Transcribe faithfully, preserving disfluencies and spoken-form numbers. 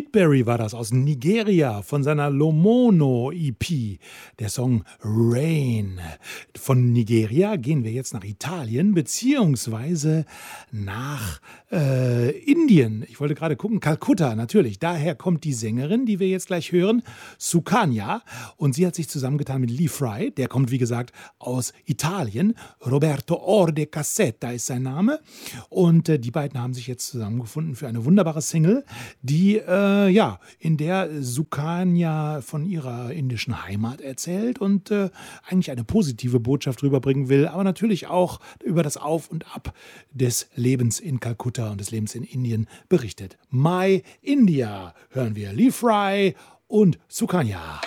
Sweetberry war das aus Nigeria von seiner Lomono E P, der Song Rain. Von Nigeria gehen wir jetzt nach Italien beziehungsweise nach äh, Indien. Ich wollte gerade gucken, Kalkutta natürlich. Daher kommt die Sängerin, die wir jetzt gleich hören, Sukanya. Und sie hat sich zusammengetan mit Lee Fry, der kommt wie gesagt aus Italien. Roberto Orde Cassetta ist sein Name. Und äh, die beiden haben sich jetzt zusammengefunden für eine wunderbare Single, die äh, ja in der Sukanya von ihrer indischen Heimat erzählt und äh, eigentlich eine positive Botschaft rüberbringen will, aber natürlich auch über das Auf und Ab des Lebens in Kalkutta und des Lebens in Indien berichtet. My India hören wir Lee Fry und Sukanya.